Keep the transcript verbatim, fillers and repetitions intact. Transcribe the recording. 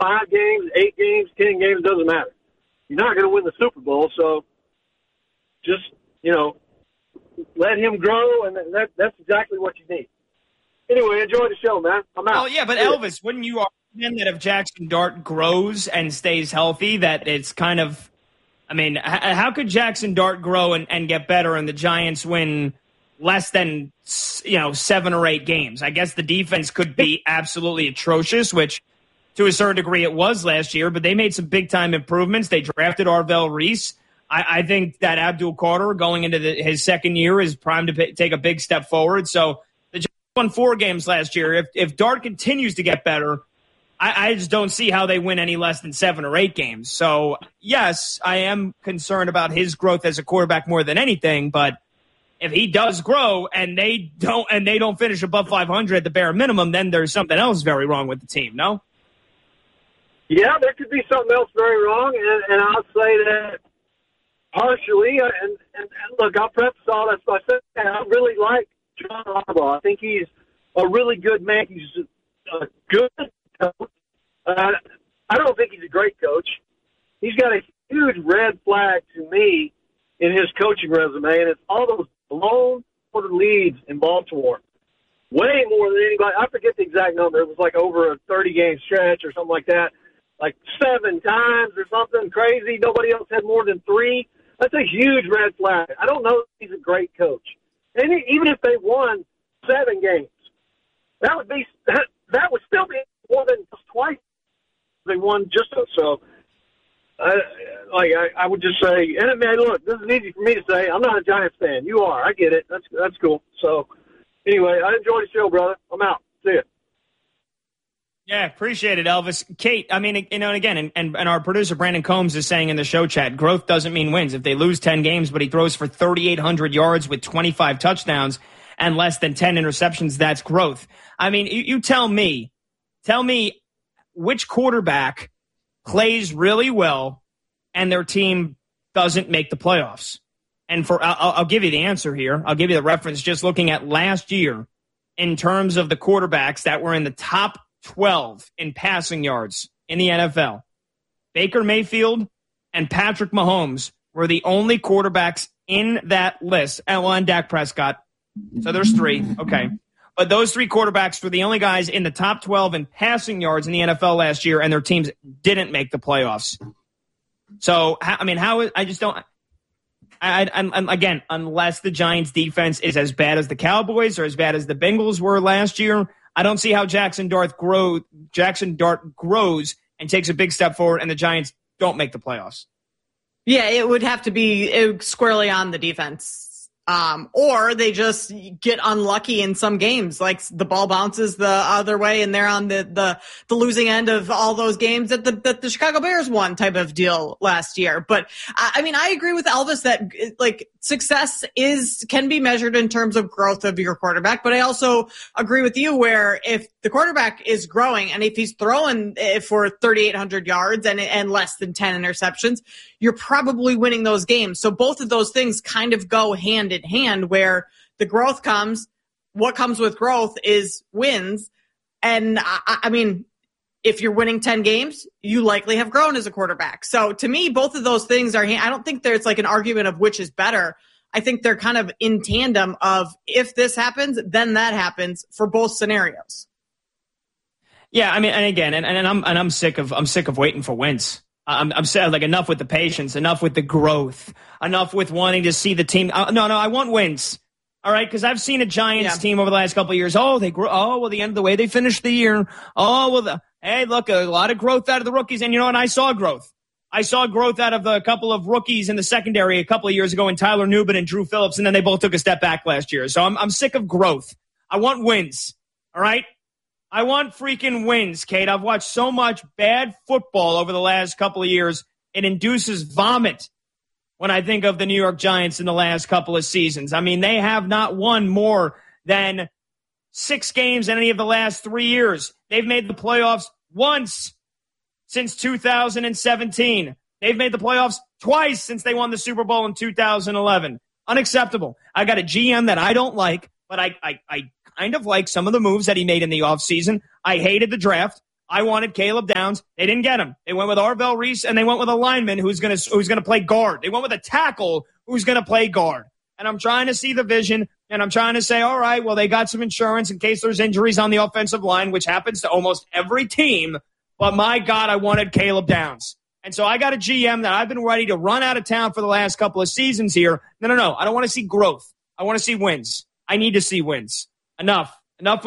five games, eight games, ten games, doesn't matter. You're not going to win the Super Bowl, so just, you know, let him grow, and that, that's exactly what you need. Anyway, enjoy the show, man. I'm out. Oh, yeah, but Elvis, wouldn't you argue that if Jackson Dart grows and stays healthy, that it's kind of – I mean, how could Jackson Dart grow and, and get better and the Giants win less than, you know, seven or eight games? I guess the defense could be absolutely atrocious, which to a certain degree it was last year, but they made some big-time improvements. They drafted Arvell Reese. I, I think that Abdul Carter going into the, his second year is primed to p- take a big step forward. So the Giants won four games last year. If if Dart continues to get better, I, I just don't see how they win any less than seven or eight games. So, yes, I am concerned about his growth as a quarterback more than anything, but if he does grow and they don't and they don't finish above five hundred at the bare minimum, then there's something else very wrong with the team, no? Yeah, there could be something else very wrong, and, and I'll say that partially, and, and, and look, I'll preface all that by saying I really like John Harbaugh. I think he's a really good man. He's a good coach. Uh, I don't think he's a great coach. He's got a huge red flag to me in his coaching resume, and it's all those blown quarter leads in Baltimore. Way more than anybody. I forget the exact number. It was like over a thirty-game stretch or something like that. Like seven times or something crazy. Nobody else had more than three. That's a huge red flag. I don't know if he's a great coach. And even if they won seven games, that would be that, that would still be more than twice they won just so. I, like I, I would just say, and man, look, this is easy for me to say. I'm not a Giants fan. You are. I get it. That's that's cool. So anyway, I enjoy the show, brother. I'm out. See ya. Yeah, appreciate it, Elvis. Kate, I mean, you know, and again, and, and, and our producer, Brandon Combs, is saying in the show chat, growth doesn't mean wins. If they lose ten games, but he throws for thirty-eight hundred yards with twenty-five touchdowns and less than ten interceptions, that's growth. I mean, you, you tell me, tell me which quarterback plays really well and their team doesn't make the playoffs. And for I'll, I'll give you the answer here. I'll give you the reference just looking at last year in terms of the quarterbacks that were in the top twelve in passing yards in the N F L. Baker Mayfield and Patrick Mahomes were the only quarterbacks in that list. And well, and Dak Prescott. So there's three. Okay. But those three quarterbacks were the only guys in the top twelve in passing yards in the N F L last year, and their teams didn't make the playoffs. So, I mean, how I just don't. I, I, I, again, unless the Giants' defense is as bad as the Cowboys or as bad as the Bengals were last year, I don't see how Jackson Dart grow. Jackson Dart grows and takes a big step forward, and the Giants don't make the playoffs. Yeah, it would have to be it, squarely on the defense. Um, or they just get unlucky in some games, like the ball bounces the other way and they're on the, the, the losing end of all those games that the, that the Chicago Bears won type of deal last year. But I, I mean, I agree with Elvis that like success is, can be measured in terms of growth of your quarterback. But I also agree with you where if the quarterback is growing and if he's throwing for thirty-eight hundred yards and, and less than ten interceptions, you're probably winning those games. So both of those things kind of go hand in hand where the growth comes. What comes with growth is wins. And I, I mean, if you're winning ten games, you likely have grown as a quarterback. So to me, both of those things are, I don't think there's like an argument of which is better. I think they're kind of in tandem of if this happens, then that happens for both scenarios. Yeah. I mean, and again, and, and I'm, and I'm sick of, I'm sick of waiting for wins. I'm, I'm saying like enough with the patience, enough with the growth, enough with wanting to see the team. Uh, no, no, I want wins. All right, because I've seen a Giants yeah. team over the last couple of years. Oh, they grew. Oh, well, the end of the way they finished the year. Oh, well, the, hey, look, a lot of growth out of the rookies, and you know what? I saw growth. I saw growth out of the couple of rookies in the secondary a couple of years ago, in Tyler Nubin and Drew Phillips, and then they both took a step back last year. So I'm I'm sick of growth. I want wins. All right. I want freaking wins, Kate. I've watched so much bad football over the last couple of years. It induces vomit when I think of the New York Giants in the last couple of seasons. I mean, they have not won more than six games in any of the last three years. They've made the playoffs once since two thousand seventeen. They've made the playoffs twice since they won the Super Bowl in two thousand eleven. Unacceptable. I got a G M that I don't like, but I, I, I kind of like some of the moves that he made in the offseason. I hated the draft. I wanted Caleb Downs. They didn't get him. They went with Arvell Reese, and they went with a lineman who's going to who's going to play guard. They went with a tackle who's going to play guard. And I'm trying to see the vision, and I'm trying to say, all right, well, they got some insurance in case there's injuries on the offensive line, which happens to almost every team. But, my God, I wanted Caleb Downs. And so I got a G M that I've been ready to run out of town for the last couple of seasons here. No, no, no. I don't want to see growth. I want to see wins. I need to see wins. Enough. Enough.